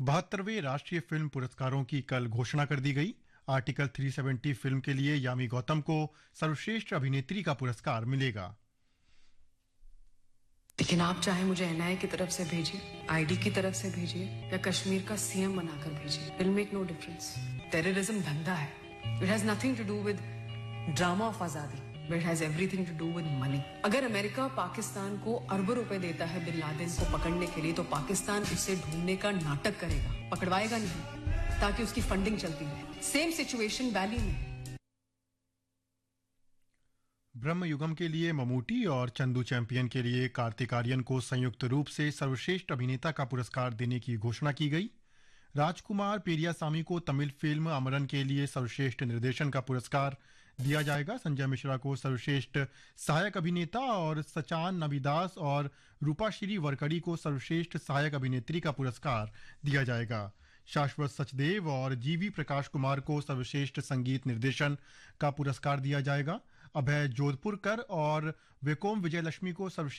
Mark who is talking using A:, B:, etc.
A: 72वें राष्ट्रीय फिल्म पुरस्कारों की कल घोषणा कर दी गई। आर्टिकल 370 फिल्म के लिए यामी गौतम को सर्वश्रेष्ठ अभिनेत्री का पुरस्कार मिलेगा।
B: लेकिन आप चाहे मुझे एनआईए की तरफ से भेजिए, आईडी की तरफ से भेजिए या कश्मीर का सीएम बनाकर भेजिए, will make no difference. Terrorism धंधा है। It has nothing to do with drama of आजादी, but it has everything to do with money. अगर अमेरिका पाकिस्तान को अरबों रुपए देता है बिन लादेन को पकड़ने के लिए, तो पाकिस्तान उसे ढूंढने का नाटक करेगा, पकड़वाएगा नहीं, ताकि उसकी फंडिंग चलती रहे। सेम सिचुएशन वैली में।
A: ब्रह्म युगम के लिए ममूटी और चंदू चैंपियन के लिए कार्तिक आर्यन को संयुक्त रूप से सर्वश्रेष्ठ अभिनेता का पुरस्कार देने की घोषणा की गई। राजकुमार पेरियासामी को तमिल फिल्म अमरन के लिए सर्वश्रेष्ठ निर्देशन का पुरस्कार दिया जाएगा। संजय मिश्रा को सर्वश्रेष्ठ सहायक अभिनेता और सचान नबीदास और रूपाश्री वरकड़ी को सर्वश्रेष्ठ सहायक अभिनेत्री का पुरस्कार दिया जाएगा। शाश्वत सचदेव और जीवी प्रकाश कुमार को सर्वश्रेष्ठ संगीत निर्देशन का पुरस्कार दिया जाएगा। अभय जोधपुरकर और वेकोम विजयलक्ष्मी को सर्वश्रेष्ठ